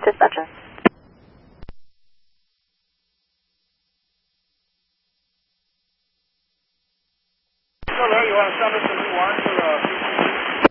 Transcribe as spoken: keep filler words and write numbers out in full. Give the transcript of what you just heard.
dispatcher. Hello, you want to send us a new warrant for the